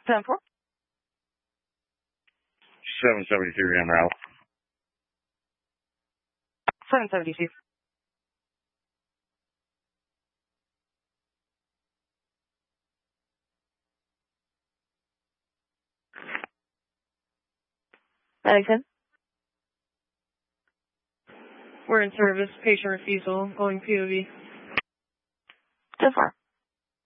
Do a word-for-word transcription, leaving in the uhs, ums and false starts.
ten four. seven seventy-two en route. seven seventy-two. Paddington. We're in service. Patient refusal. Going P O V. ten four.